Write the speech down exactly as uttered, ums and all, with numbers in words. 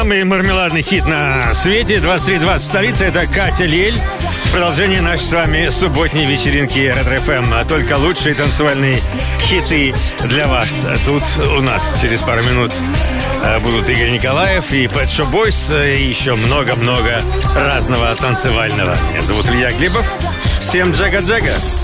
Самый мармеладный хит на свете. двадцать три двадцать в столице. Это Катя Лель. Продолжение нашей с вами субботней вечеринки Ретро эф эм. Только лучшие танцевальные хиты для вас. Тут у нас через пару минут будут Игорь Николаев и Pet Shop Boys. И еще много-много разного танцевального. Меня зовут Илья Глебов. Всем джага-джага.